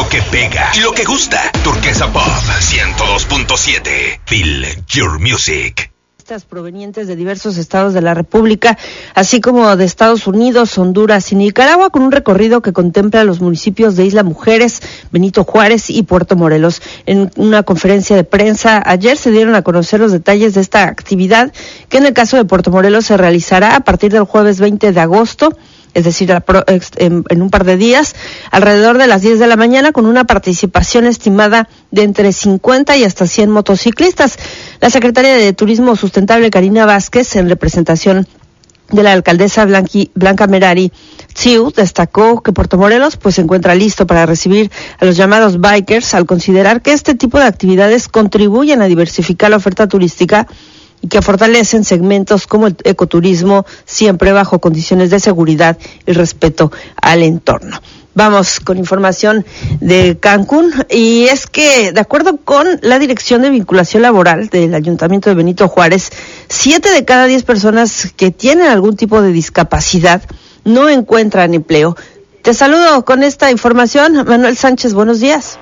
Lo que pega y lo que gusta. Turquesa Pop 102.7. Feel your music. Provenientes de diversos estados de la República, así como de Estados Unidos, Honduras y Nicaragua, con un recorrido que contempla los municipios de Isla Mujeres, Benito Juárez y Puerto Morelos. En una conferencia de prensa ayer se dieron a conocer los detalles de esta actividad, que en el caso de Puerto Morelos se realizará a partir del jueves 20 de agosto, es decir, en un par de días, alrededor de las 10 de la mañana, con una participación estimada de entre 50 y hasta 100 motociclistas. La secretaria de Turismo Sustentable, Karina Vázquez, en representación de la alcaldesa Blanca Merari Tsiu, destacó que Puerto Morelos se encuentra listo para recibir a los llamados bikers, al considerar que este tipo de actividades contribuyen a diversificar la oferta turística y que fortalecen segmentos como el ecoturismo, siempre bajo condiciones de seguridad y respeto al entorno. Vamos con información de Cancún, y es que, de acuerdo con la Dirección de Vinculación Laboral del Ayuntamiento de Benito Juárez, 7 de cada 10 personas que tienen algún tipo de discapacidad no encuentran empleo. Te saludo con esta información, Manuel Sánchez, buenos días.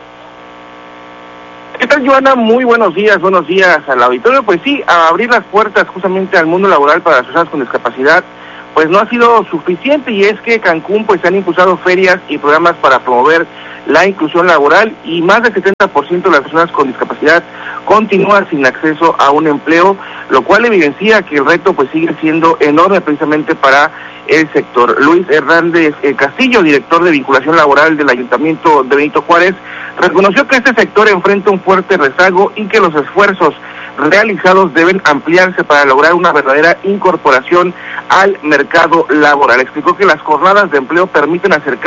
¿Qué tal, Joana? Muy buenos días al auditorio. Pues sí, a abrir las puertas justamente al mundo laboral para las personas con discapacidad, pues no ha sido suficiente, y es que Cancún se han impulsado ferias y programas para promover la inclusión laboral, y más del 70% de las personas con discapacidad continúan sin acceso a un empleo, lo cual evidencia que el reto sigue siendo enorme precisamente para el sector. Luis Hernández Castillo, director de vinculación laboral del Ayuntamiento de Benito Juárez, reconoció que este sector enfrenta un fuerte rezago y que los esfuerzos realizados deben ampliarse para lograr una verdadera incorporación al mercado laboral. Explicó que las jornadas de empleo permiten acercar